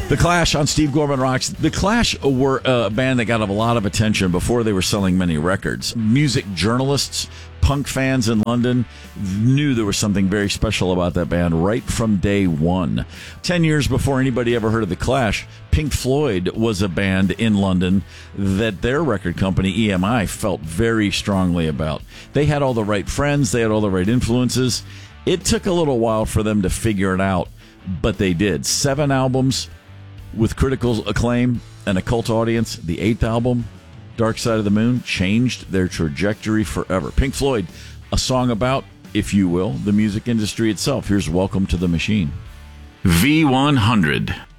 The Clash on Steve Gorman Rocks. The Clash were a band that got a lot of attention before they were selling many records. Music journalists, punk fans in London knew there was something very special about that band right from day one. 10 years before anybody ever heard of The Clash, Pink Floyd was a band in London that their record company, EMI, felt very strongly about. They had all the right friends. They had all the right influences. It took a little while for them to figure it out, but they did. 7 albums with critical acclaim and a cult audience. The 8th album, Dark Side of the Moon, changed their trajectory forever. Pink Floyd, a song about, if you will, the music industry itself. Here's Welcome to the Machine. V100.